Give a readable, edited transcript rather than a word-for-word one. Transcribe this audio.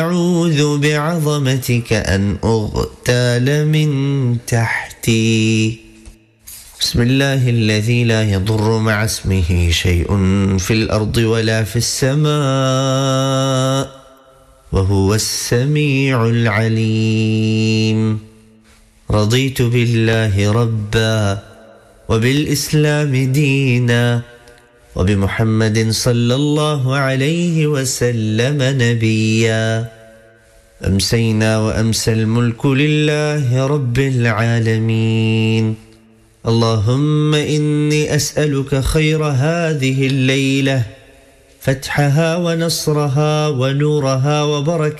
أعوذ بعظمتك أن أغتال من تحتي. بسم الله الذي لا يضر مع اسمه شيء في الأرض ولا في السماء وهو السميع العليم. رضيت بالله ربا وبالإسلام دينا وبمحمد صلى الله عليه وسلم نبيا. أمسينا وأمسى الملك لله رب العالمين. اللهم إني أسألك خير هذه الليلة، فتحها ونصرها ونورها وبركاتها